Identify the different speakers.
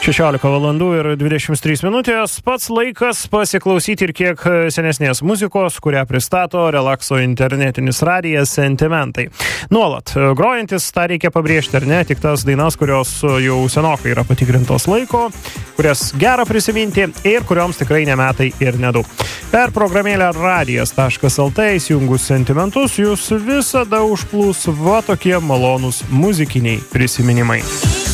Speaker 1: 16 valandų ir 23 minutės. Pats laikas pasiklausyti ir kiek senesnės muzikos, kurią pristato Relakso internetinis radijas Sentimentai. Nuolat grojantis, tą reikia pabrėžti, ar ne, tik tas dainas, kurios jau senokai yra patikrintos laiko, kurias gera prisiminti ir kurioms tikrai ne metai ir nedaug. Per programėlę radijas.lt įsijungus Sentimentus, jūs visada užplūs va tokie malonūs muzikiniai prisiminimai.